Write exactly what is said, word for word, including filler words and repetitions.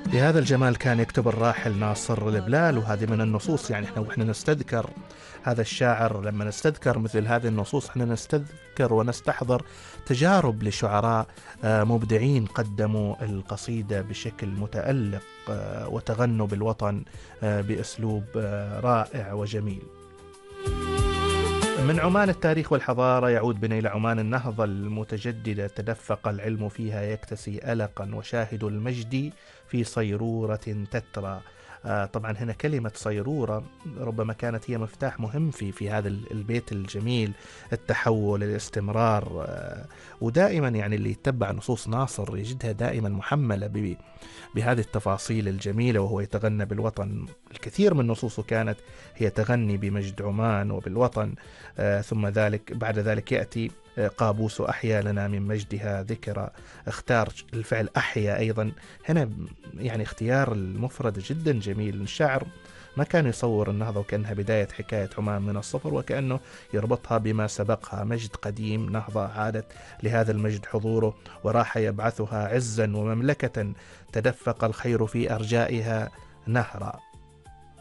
بهذا الجمال كان يكتب الراحل ناصر البلال. وهذه من النصوص، يعني احنا واحنا نستذكر هذا الشاعر، لما نستذكر مثل هذه النصوص احنا نستذكر ونستحضر تجارب لشعراء آه، مبدعين قدموا القصيدة بشكل متألق آه، وتغنوا بالوطن آه، بأسلوب آه، رائع وجميل. من عمان التاريخ والحضارة يعود بنا إلى عمان النهضة المتجددة، تدفق العلم فيها يكتسي ألقا، وشاهد المجد في صيرورة تترى. آه طبعا هنا كلمة صيرورة ربما كانت هي مفتاح مهم في في هذا البيت الجميل، التحول، الاستمرار. آه ودائما يعني اللي يتبع نصوص ناصر يجدها دائما محملة ب- بهذه التفاصيل الجميلة، وهو يتغنى بالوطن. الكثير من نصوصه كانت هي تغني بمجد عمان وبالوطن. آه ثم ذلك بعد ذلك يأتي آه، قابوس أحيا لنا من مجدها ذكرى. اختار الفعل أحيا أيضا هنا، يعني اختيار المفرد جدا جميل. الشاعر ما كان يصور النهضة وكأنها بداية حكاية عمان من الصفر، وكأنه يربطها بما سبقها، مجد قديم، نهضة عادت لهذا المجد حضوره وراح يبعثها عزا ومملكة تدفق الخير في أرجائها نهرا.